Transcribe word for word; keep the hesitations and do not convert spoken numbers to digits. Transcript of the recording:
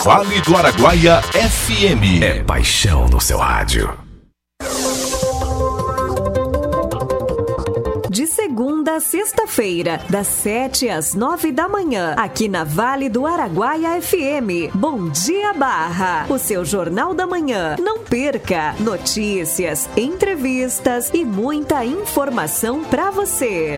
Vale do Araguaia F M. É paixão no seu rádio. De segunda a sexta-feira, das sete às nove da manhã, aqui na Vale do Araguaia F M. Bom dia, Barra! O seu Jornal da Manhã. Não perca! Notícias, entrevistas e muita informação para você.